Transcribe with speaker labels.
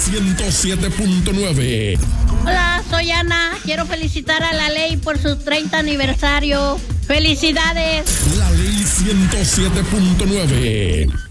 Speaker 1: 107.9.
Speaker 2: Hola, soy Ana. Quiero felicitar a la ley por su 30 aniversario. ¡Felicidades!
Speaker 1: La Ley 107.9.